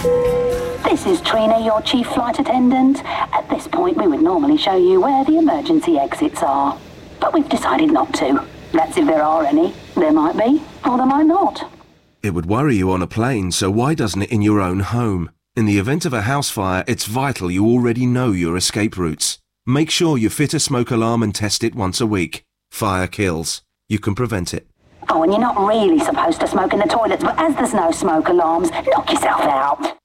This is Trina, your chief flight attendant. At this point, we would normally show you where the emergency exits are. But we've decided not to. That's if there are any. There might be, or there might not. It would worry you on a plane, so why doesn't it in your own home? In the event of a house fire, it's vital you already know your escape routes. Make sure you fit a smoke alarm and test it once a week. Fire kills. You can prevent it. Oh, and you're not really supposed to smoke in the toilets, but as there's no smoke alarms, knock yourself out.